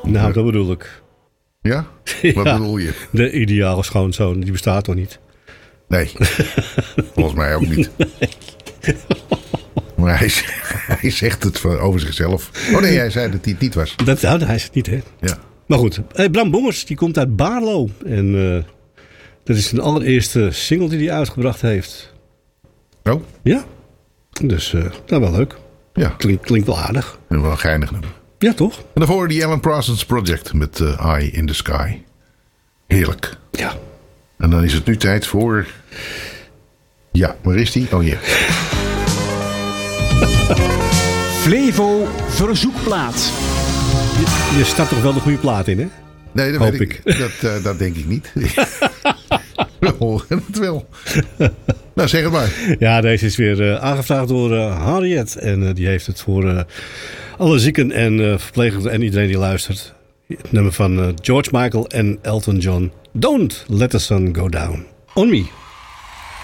Nou, dat bedoel ik. Ja? Wat bedoel je? De ideale schoonzoon, die bestaat toch niet? Nee, volgens mij ook niet. Maar hij zegt het over zichzelf. Oh nee, hij zei dat hij het niet was. Hij is het niet, hè? Ja. Maar goed, Bram Bommers, die komt uit Baarlo. En dat is zijn allereerste single die hij uitgebracht heeft. Oh? Ja. Dus dat wel leuk. Ja. Klinkt wel aardig. En wel een geinig nummer. Ja, toch? En daarvoor die Alan Parsons Project met Eye in the Sky. Heerlijk. Ja. En dan is het nu tijd voor... Ja, waar is die? Oh ja. Flevo Verzoekplaat. Je start toch wel de goede plaat in, hè? Nee, dat Hoop weet ik. Dat denk ik niet. We horen het wel. Nou, zeg het maar. Ja, deze is weer aangevraagd door Harriet. En die heeft het voor alle zieken en verpleegsters en iedereen die luistert. Het nummer van George Michael en Elton John. Don't let the sun go down on me.